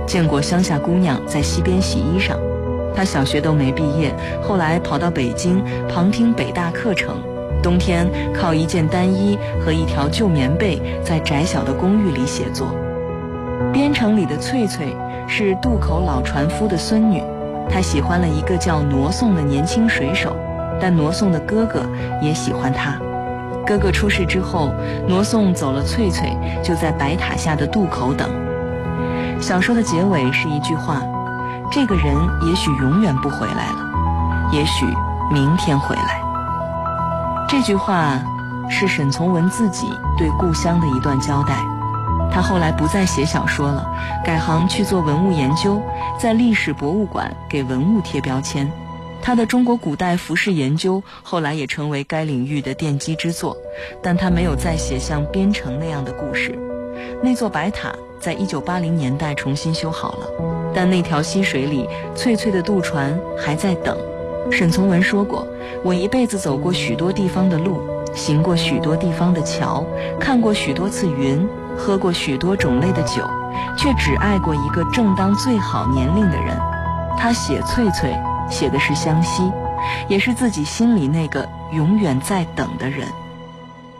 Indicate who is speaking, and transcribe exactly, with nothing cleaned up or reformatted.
Speaker 1: 见过乡下姑娘在溪边洗衣裳。他小学都没毕业，后来跑到北京旁听北大课程，冬天靠一件单衣和一条旧棉被在窄小的公寓里写作。边城里的翠翠是渡口老船夫的孙女，她喜欢了一个叫罗宋的年轻水手，但罗宋的哥哥也喜欢她。哥哥出事之后，罗宋走了翠翠，就在白塔下的渡口等。小说的结尾是一句话，这个人也许永远不回来了，也许明天回来。这句话是沈从文自己对故乡的一段交代。他后来不再写小说了，改行去做文物研究，在历史博物馆给文物贴标签。他的中国古代服饰研究后来也成为该领域的奠基之作，但他没有再写像《边城》那样的故事。那座白塔在一九八零年代重新修好了，但那条溪水里翠翠的渡船还在等。沈从文说过，我一辈子走过许多地方的路，行过许多地方的桥，看过许多次云，喝过许多种类的酒，却只爱过一个正当最好年龄的人。他写翠翠，写的是湘西，也是自己心里那个永远在等的人。